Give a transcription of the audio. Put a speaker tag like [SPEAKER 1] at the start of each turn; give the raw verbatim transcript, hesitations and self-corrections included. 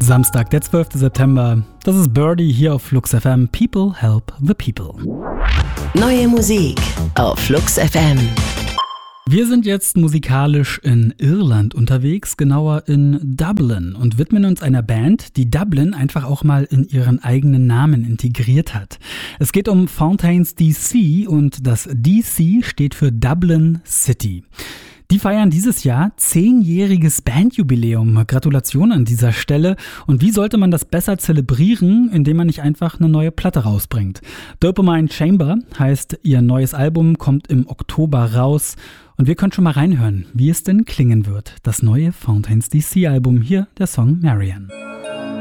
[SPEAKER 1] Samstag, der zwölfter September. Das ist Birdie hier auf Flux F M. People help the people.
[SPEAKER 2] Neue Musik auf Flux F M.
[SPEAKER 1] Wir sind jetzt musikalisch in Irland unterwegs, genauer in Dublin, und widmen uns einer Band, die Dublin einfach auch mal in ihren eigenen Namen integriert hat. Es geht um Fountains D C und das D C steht für Dublin City. Die feiern dieses Jahr zehnjähriges Bandjubiläum. Gratulation an dieser Stelle. Und wie sollte man das besser zelebrieren, indem man nicht einfach eine neue Platte rausbringt? Dopamine Chamber heißt ihr neues Album, kommt im Oktober raus. Und wir können schon mal reinhören, wie es denn klingen wird. Das neue Fountains D C Album, hier der Song Marianne.